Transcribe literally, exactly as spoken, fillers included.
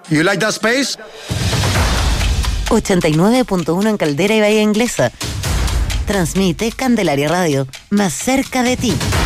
You like that space? ochenta y nueve punto uno en Caldera y Bahía Inglesa. Transmite Candelaria Radio, más cerca de ti.